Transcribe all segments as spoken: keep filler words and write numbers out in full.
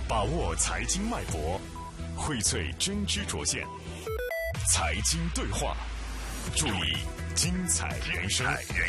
把握财经脉搏，荟萃真知灼见，财经对话，注意精彩人生。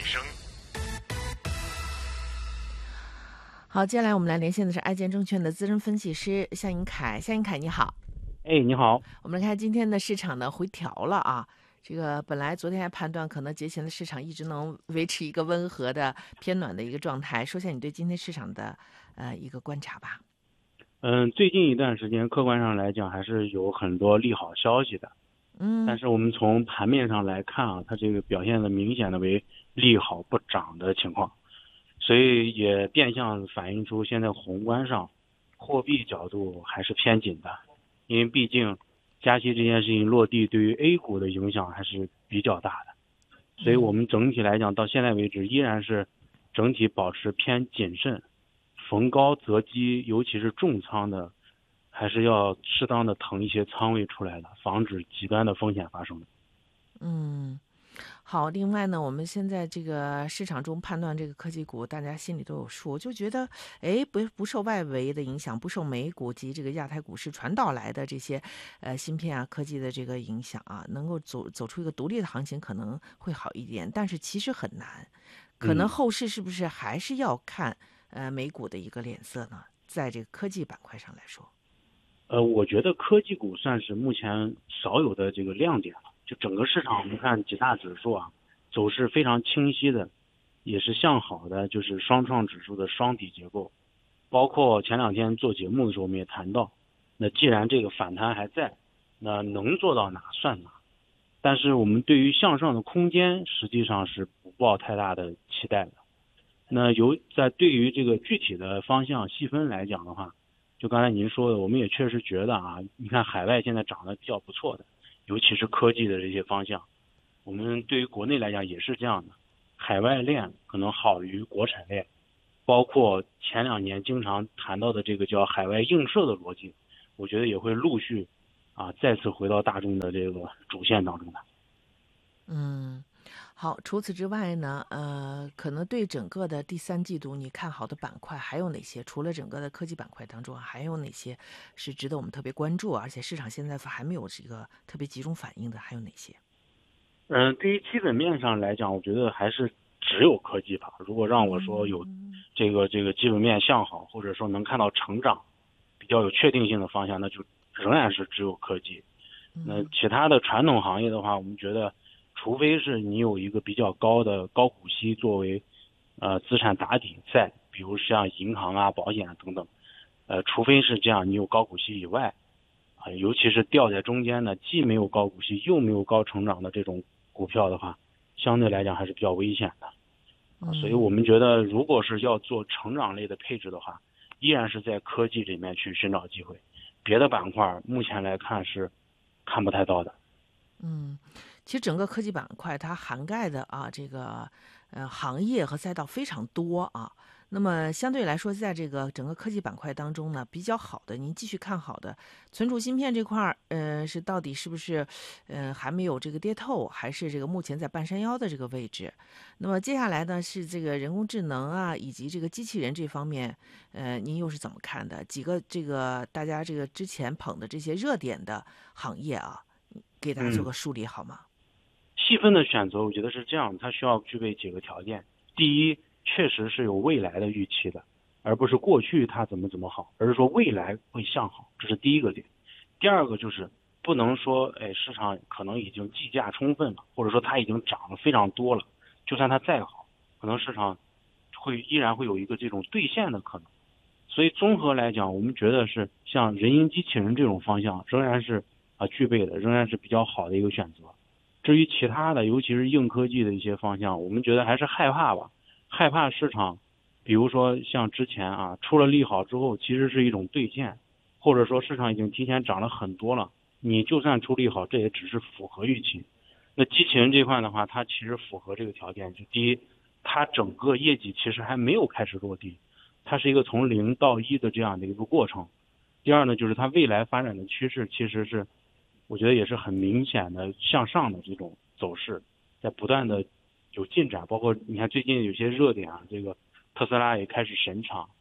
好，接下来我们来连线的是爱建证券的资深分析师夏银凯。夏银凯，你好。 哎，你好。 我们来看今天的市场呢回调了啊。这个本来昨天还判断可能节前的市场一直能维持一个温和的偏暖的一个状态，说下你对今天市场的呃一个观察吧。 嗯，最近一段时间客观上来讲还是有很多利好消息的。 嗯， 但是我们从盘面上来看啊，它这个表现的明显的为利好不涨的情况，所以也变相反映出现在宏观上货币角度还是偏紧的，因为毕竟加息这件事情落地对于 A 股的影响还是比较大的，所以我们整体来讲到现在为止依然是整体保持偏谨慎，逢高择机，尤其是重仓的还是要适当的腾一些仓位出来的，防止极端的风险发生。 嗯，好。另外呢，我们现在这个市场中判断这个科技股，大家心里都有数，就觉得，哎，不不受外围的影响，不受美股及这个亚太股市传导来的这些，呃，芯片啊、科技的这个影响啊，能够走走出一个独立的行情，可能会好一点。但是其实很难，可能后市是不是还是要看呃美股的一个脸色呢？在这个科技板块上来说。 呃，我觉得科技股算是目前少有的这个亮点了。就整个市场，我们看几大指数啊，走势非常清晰的，也是向好的，就是双创指数的双底结构。包括前两天做节目的时候，我们也谈到，那既然这个反弹还在，那能做到哪算哪。但是我们对于向上的空间，实际上是不抱太大的期待的。那由在对于这个具体的方向细分来讲的话，就刚才您说的，我们也确实觉得啊，你看海外现在涨得比较不错的，尤其是科技的这些方向，我们对于国内来讲也是这样的，海外链可能好于国产链，包括前两年经常谈到的这个叫海外映射的逻辑，我觉得也会陆续啊再次回到大众的这个主线当中的。 嗯。好，除此之外呢，呃，可能对整个的第三季度你看好的板块还有哪些？除了整个的科技板块当中，还有哪些是值得我们特别关注，而且市场现在还没有这个特别集中反应的？还有哪些？ 嗯、呃，对于基本面上来讲，我觉得还是只有科技吧。如果让我说有这个这个基本面向好，或者说能看到成长比较有确定性的方向，那就仍然是只有科技。那其他的传统行业的话，我们觉得除非是你有一个比较高的高股息作为呃资产打底在，比如像银行啊、保险啊等等，呃，除非是这样，你有高股息以外啊、呃，尤其是掉在中间的，既没有高股息又没有高成长的这种股票的话，相对来讲还是比较危险的。啊，所以我们觉得，如果是要做成长类的配置的话，依然是在科技里面去寻找机会，别的板块目前来看是看不太到的。 嗯，其实整个科技板块它涵盖的啊这个呃行业和赛道非常多啊。那么相对来说，在这个整个科技板块当中呢，比较好的，您继续看好的存储芯片这块儿，呃，是到底是不是呃还没有这个跌透，还是这个目前在半山腰的这个位置？那么接下来呢，是这个人工智能啊，以及这个机器人这方面，呃，您又是怎么看的？几个这个大家这个之前捧的这些热点的行业啊？给大家做个梳理好吗？ 嗯、细分的选择，我觉得是这样，它需要具备几个条件。第一，确实是有未来的预期的，而不是过去它怎么怎么好，而是说未来会向好，这是第一个点。第二个就是不能说，哎，市场可能已经计价充分了，或者说它已经涨得非常多了，就算它再好，可能市场会依然会有一个这种兑现的可能。所以综合来讲，我们觉得是像人形机器人这种方向仍然是啊具备的，仍然是比较好的一个选择。至于其他的，尤其是硬科技的一些方向，我们觉得还是害怕吧，害怕市场，比如说像之前啊出了利好之后，其实是一种兑现，或者说市场已经提前涨了很多了，你就算出利好，这也只是符合预期。那机器人这块的话，它其实符合这个条件，就第一，它整个业绩其实还没有开始落地，它是一个从零到一的这样的一个过程。第二呢，就是它未来发展的趋势其实是我觉得也是很明显的向上的这种走势，在不断的有进展。包括你看最近有些热点啊，这个特斯拉也开始神场，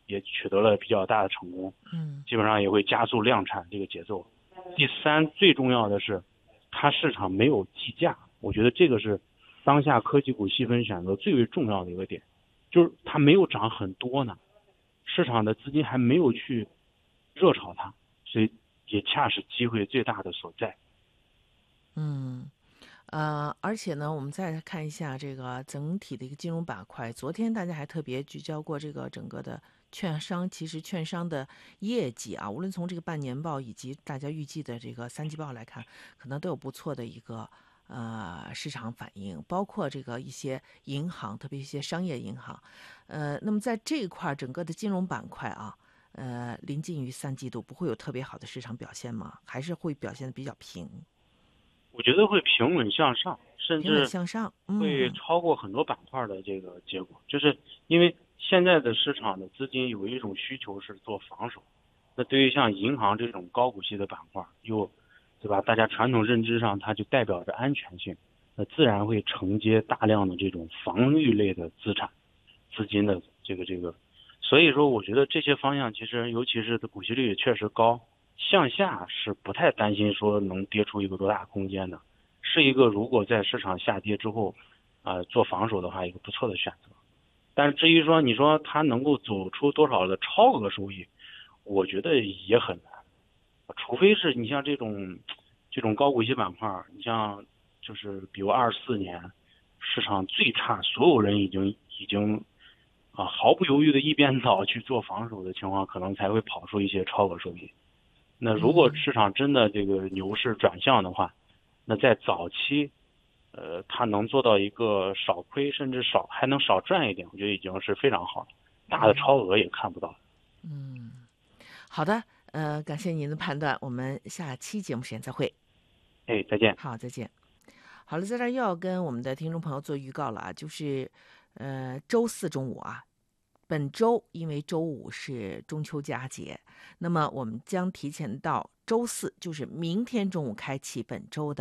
也取得了比较大的成功， 嗯， 基本上也会加速量产这个节奏。第三，最重要的是，它市场没有计价，我觉得这个是当下科技股细分选择最为重要的一个点，就是它没有涨很多呢，市场的资金还没有去热炒它，所以也恰是机会最大的所在。 嗯。呃，而且呢，我们再看一下这个整体的一个金融板块。昨天大家还特别聚焦过这个整个的券商，其实券商的业绩啊，无论从这个半年报以及大家预计的这个三季报来看，可能都有不错的一个呃市场反应，包括这个一些银行，特别一些商业银行。呃，那么在这一块整个的金融板块啊，呃，临近于三季度，不会有特别好的市场表现吗？还是会表现的比较平？ 我觉得会平稳向上，甚平稳至向上， 会嗯超过很多板块的这个结果，就是因为现在的市场的资金有一种需求是做防守，那对于像银行这种高股息的板块，又对吧？大家传统认知上它就代表着安全性，那自然会承接大量的这种防御类的资产资金的这个这个，所以说我觉得这些方向其实尤其是股息率也确实高。向下是不太担心说能跌出一个多大空间的，是一个如果在市场下跌之后，啊、呃、做防守的话，一个不错的选择。但是至于说你说它能够走出多少的超额收益，我觉得也很难，除非是你像这种这种高股息板块，你像就是比如二四年市场最差，所有人已经已经啊毫不犹豫的一边倒去做防守的情况，可能才会跑出一些超额收益。那如果市场真的这个牛市转向的话，那在早期，呃，它能做到一个少亏，甚至少还能少赚一点，我觉得已经是非常好了。大的超额也看不到。 嗯，好的，呃，感谢您的判断，我们下期节目时间再会。 哎，再见。 好，再见。好了，在这儿又要跟我们的听众朋友做预告了啊，就是呃周四中午啊。本周因为周五是中秋佳节，那么我们将提前到周四，就是明天中午开启本周的